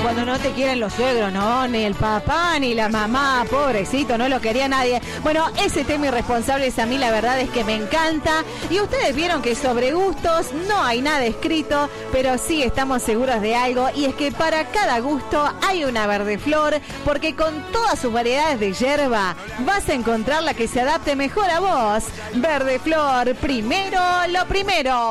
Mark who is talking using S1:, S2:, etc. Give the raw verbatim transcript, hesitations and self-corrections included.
S1: cuando no te quieren los suegros, no, ni el papá, ni la mamá, pobrecito, no lo quería nadie. Bueno, ese tema irresponsables a mí la verdad es que me encanta. Y ustedes vieron que sobre gustos no hay nada escrito, pero sí estamos seguros de algo, y es que para cada gusto hay una verdeflor, porque con todas sus variedades de yerba vas a encontrar la que se adapte mejor a vos. Verdeflor, primero lo primero.